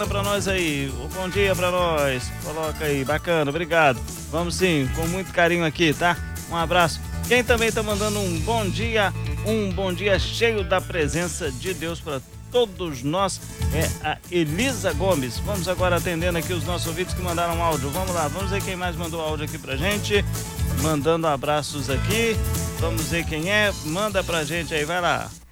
manda pra nós aí. O bom dia pra nós. Coloca aí, bacana, obrigado. Vamos sim, com muito carinho aqui, tá? Um abraço. Quem também tá mandando um bom dia cheio da presença de Deus para todos nós, é a Elisa Gomes. Vamos agora atendendo aqui os nossos ouvintes que mandaram áudio. Vamos lá, vamos ver quem mais mandou áudio aqui pra gente. Mandando abraços aqui. Vamos ver quem é. Manda pra gente aí, vai lá.